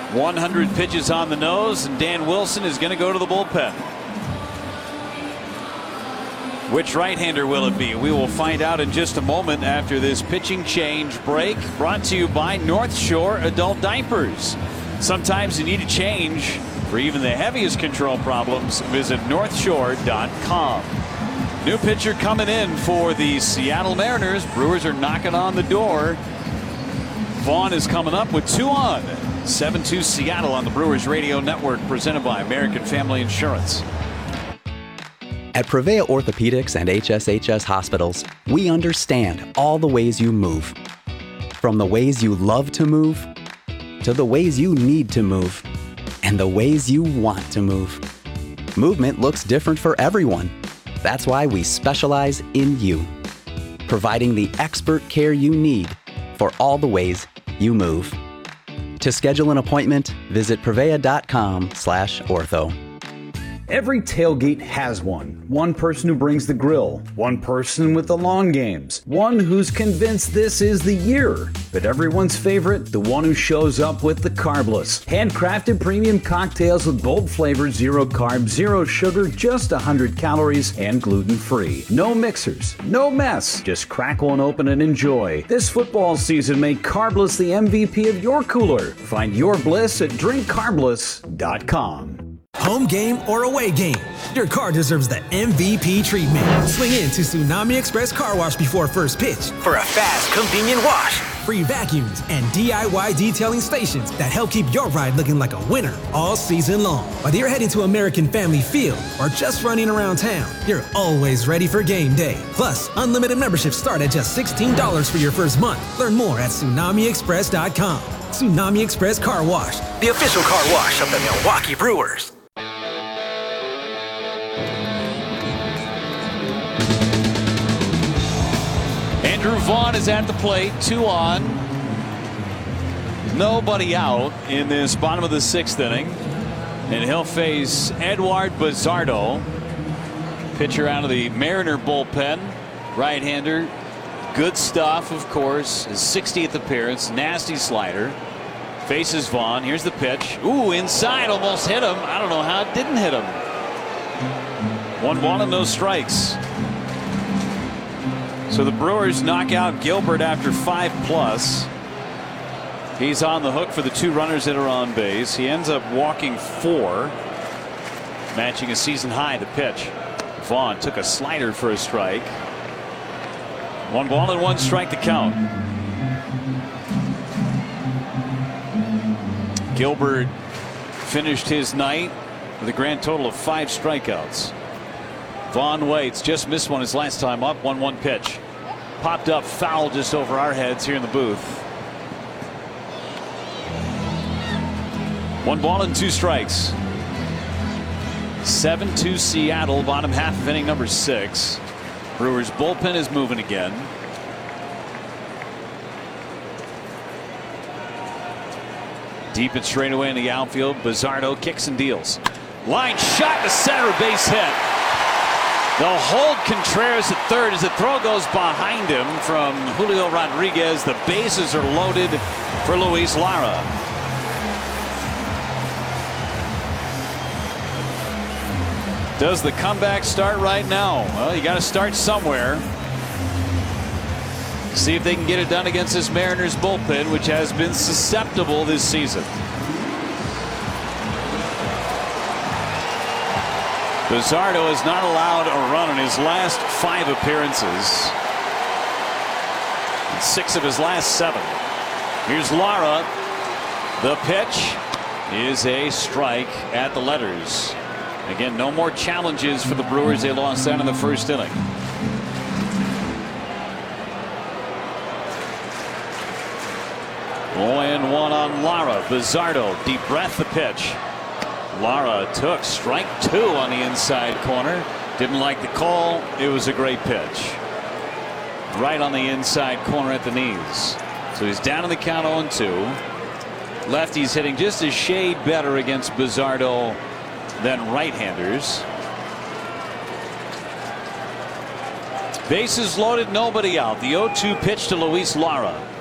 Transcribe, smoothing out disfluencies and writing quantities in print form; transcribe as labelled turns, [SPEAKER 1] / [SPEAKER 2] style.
[SPEAKER 1] 100 pitches on the nose, and Dan Wilson is going to go to the bullpen. Which right-hander will it be? We will find out in just a moment after this pitching change break, brought to you by North Shore Adult Diapers. Sometimes you need a change. For even the heaviest control problems, visit northshore.com. New pitcher coming in for the Seattle Mariners. Brewers are knocking on the door. Vaughn is coming up with 2 on. 7-2 Seattle on the Brewers Radio Network, presented by American Family Insurance.
[SPEAKER 2] At Prevea Orthopedics and HSHS Hospitals, we understand all the ways you move. From the ways you love to move, to the ways you need to move, and the ways you want to move. Movement looks different for everyone. That's why we specialize in you, providing the expert care you need for all the ways you move. To schedule an appointment, visit prevea.com/ortho.
[SPEAKER 3] Every tailgate has one. One person who brings the grill. One person with the long games. One who's convinced this is the year. But everyone's favorite, the one who shows up with the carbless. Handcrafted premium cocktails with bold flavors, 0 carb, 0 sugar, just 100 calories, and gluten-free. No mixers, no mess. Just crack one open and enjoy. This football season, make Carbless the MVP of your cooler. Find your bliss at drinkcarbless.com.
[SPEAKER 4] Home game or away game, your car deserves the MVP treatment. Swing in to Tsunami Express Car Wash before first pitch for a fast, convenient wash. Free vacuums and DIY detailing stations that help keep your ride looking like a winner all season long. Whether you're heading to American Family Field or just running around town, you're always ready for game day. Plus, unlimited memberships start at just $16 for your first month. Learn more at TsunamiExpress.com. Tsunami Express Car Wash, the official car wash of the Milwaukee Brewers.
[SPEAKER 1] Andrew Vaughn is at the plate, 2 on. Nobody out in this bottom of the 6th inning. And he'll face Eduard Bazardo, pitcher out of the Mariner bullpen. Right-hander. Good stuff, of course. His 60th appearance. Nasty slider. Faces Vaughn. Here's the pitch. Ooh, inside. Almost hit him. I don't know how it didn't hit him. 1 ball and no strikes. So the Brewers knock out Gilbert after 5+. He's on the hook for the 2 runners that are on base. He ends up walking 4, matching a season high. The pitch. Vaughn took a slider for a strike. 1 ball and 1 strike to count. Gilbert finished his night with a grand total of 5 strikeouts. Vaughn waits, just missed one his last time up. 1-1 pitch. Popped up foul just over our heads here in the booth. 1 ball and 2 strikes. 7-2 Seattle, bottom half of inning number 6. Brewers bullpen is moving again. Deep and straight away in the outfield. Bazardo kicks and deals. Line shot to center, base hit. They'll hold Contreras at third as the throw goes behind him from Julio Rodriguez. The bases are loaded for Luis Lara. Does the comeback start right now? Well, you got to start somewhere. See if they can get it done against this Mariners bullpen, which has been susceptible this season. Bazardo has not allowed a run in his last 5 appearances. 6 of his last 7. Here's Lara. The pitch is a strike at the letters. Again, no more challenges for the Brewers. They lost that in the 1st inning. Oh, and 1 on Lara. Bazardo, deep breath, the pitch. Lara took strike 2 on the inside corner. Didn't like the call. It was a great pitch. Right on the inside corner at the knees. So he's down in the count 0-2. Lefties hitting just a shade better against Bazardo than right-handers. Bases loaded, nobody out. The 0-2 pitch to Luis Lara.